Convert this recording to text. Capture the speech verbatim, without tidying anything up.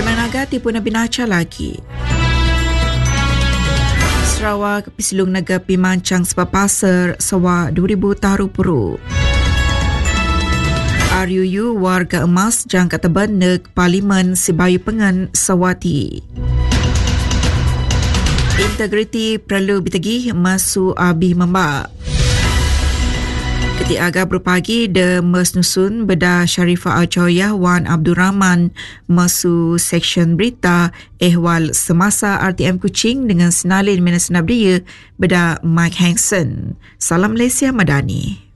Naga tipu na binaca lagi. Sarawak pisilung naga pimancang sepapasar sawa dua ribu taru puru. R U U warga emas jangka teban nek Parlimen Sibayu Pengan Sawati. Integriti perlu bitagi masu abih membak. Ketika agak berpagi de mesnusun beda Sharifah Al-Joyah Wan Abdul Rahman masu seksyen berita ehwal semasa R T M Kuching dengan senalin Minister Nabdiya beda Mike Hanson. Salam Malaysia Madani.